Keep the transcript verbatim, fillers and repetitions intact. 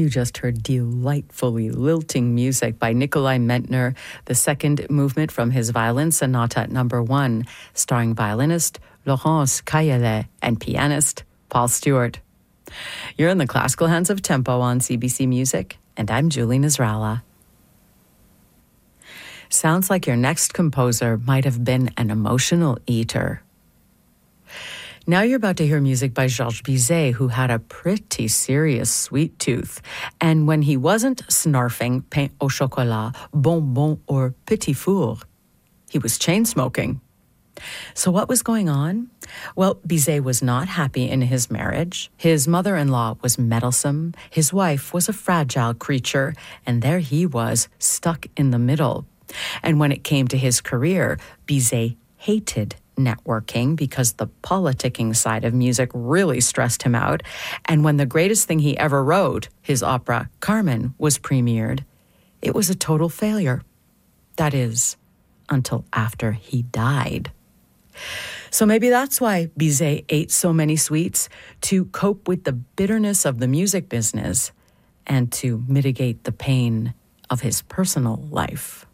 You just heard delightfully lilting music by Nikolai Mentner, the second movement from his Violin Sonata number one, starring violinist Laurence Caillet and pianist Paul Stewart. You're in the classical hands of Tempo on C B C Music, and I'm Julie Nasrallah. Sounds like your next composer might have been an emotional eater. Now you're about to hear music by Georges Bizet, who had a pretty serious sweet tooth. And when he wasn't snarfing pain au chocolat, bonbon, or petit four, he was chain-smoking. So what was going on? Well, Bizet was not happy in his marriage. His mother-in-law was meddlesome. His wife was a fragile creature. And there he was, stuck in the middle. And when it came to his career, Bizet hated networking because the politicking side of music really stressed him out. And when the greatest thing he ever wrote, his opera Carmen, was premiered, it was a total failure. That is, until after he died. So maybe that's why Bizet ate so many sweets, to cope with the bitterness of the music business and to mitigate the pain of his personal life.